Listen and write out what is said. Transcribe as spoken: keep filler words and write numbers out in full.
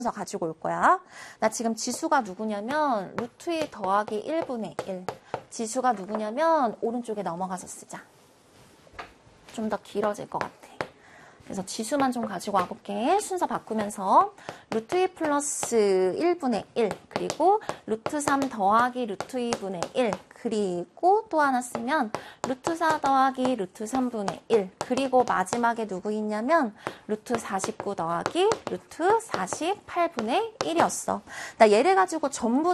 순서 가지고 올 거야. 나 지금 지수가 누구냐면 루트 이 더하기 일분의 일. 지수가 누구냐면 오른쪽에 넘어가서 쓰자. 좀 더 길어질 것 같아. 그래서 지수만 좀 가지고 와볼게. 순서 바꾸면서 루트 이 플러스 일분의 일, 그리고 루트 삼 더하기 루트 이분의 일, 그리고 또 하나 쓰면 루트 사 더하기 루트 삼분의 일, 그리고 마지막에 누구 있냐면 루트 사십구 더하기 루트 사십팔분의 일이었어. 나 얘를 가지고 전부